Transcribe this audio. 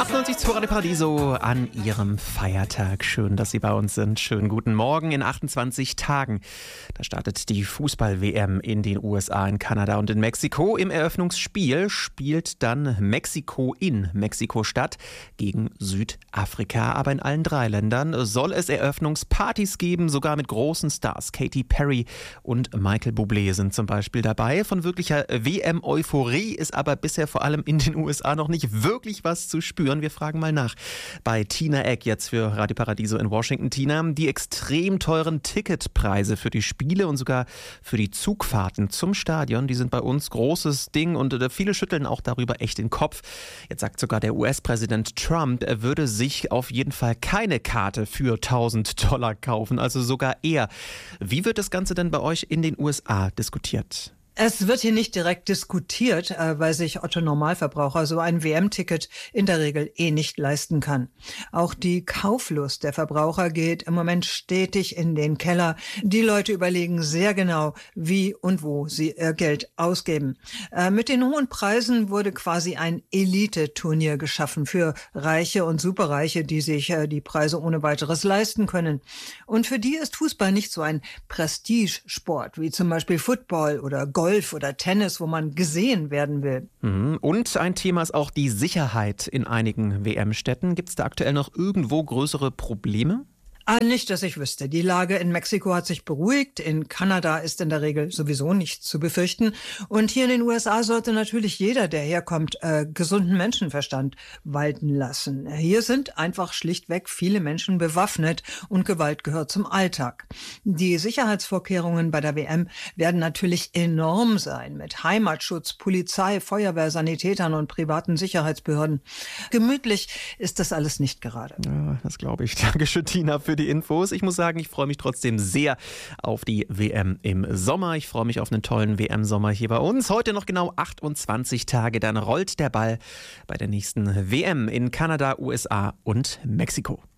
98 Radio Paradiso an Ihrem Feiertag. Schön, dass Sie bei uns sind. Schönen guten Morgen. In 28 Tagen, da startet die Fußball-WM in den USA, in Kanada und in Mexiko. Im Eröffnungsspiel spielt dann Mexiko in Mexiko-Stadt gegen Südafrika. Aber in allen 3 Ländern soll es Eröffnungspartys geben, sogar mit großen Stars. Katy Perry und Michael Bublé sind zum Beispiel dabei. Von wirklicher WM-Euphorie ist aber bisher vor allem in den USA noch nicht wirklich was zu spüren. Wir fragen mal nach bei Tina Eck jetzt für Radio Paradiso in Washington. Tina, die extrem teuren Ticketpreise für die Spiele und sogar für die Zugfahrten zum Stadion, die sind bei uns großes Ding und viele schütteln auch darüber echt den Kopf. Jetzt sagt sogar der US-Präsident Trump, er würde sich auf jeden Fall keine Karte für $1.000 kaufen, also sogar er. Wie wird das Ganze denn bei euch in den USA diskutiert? Es wird hier nicht direkt diskutiert, weil sich Otto Normalverbraucher so ein WM-Ticket in der Regel nicht leisten kann. Auch die Kauflust der Verbraucher geht im Moment stetig in den Keller. Die Leute überlegen sehr genau, wie und wo sie ihr Geld ausgeben. Mit den hohen Preisen wurde quasi ein Elite-Turnier geschaffen für Reiche und Superreiche, die sich die Preise ohne weiteres leisten können. Und für die ist Fußball nicht so ein Prestigesport wie zum Beispiel Football oder Golf oder Tennis, wo man gesehen werden will. Und ein Thema ist auch die Sicherheit in einigen WM-Städten. Gibt es da aktuell noch irgendwo größere Probleme? Nicht, dass ich wüsste. Die Lage in Mexiko hat sich beruhigt. In Kanada ist in der Regel sowieso nichts zu befürchten. Und hier in den USA sollte natürlich jeder, der herkommt, gesunden Menschenverstand walten lassen. Hier sind einfach schlichtweg viele Menschen bewaffnet und Gewalt gehört zum Alltag. Die Sicherheitsvorkehrungen bei der WM werden natürlich enorm sein mit Heimatschutz, Polizei, Feuerwehr, Sanitätern und privaten Sicherheitsbehörden. Gemütlich ist das alles nicht gerade. Ja, das glaube ich. Dankeschön, Tina, für die Infos. Ich muss sagen, ich freue mich trotzdem sehr auf die WM im Sommer. Ich freue mich auf einen tollen WM-Sommer hier bei uns. Heute noch genau 28 Tage, dann rollt der Ball bei der nächsten WM in Kanada, USA und Mexiko.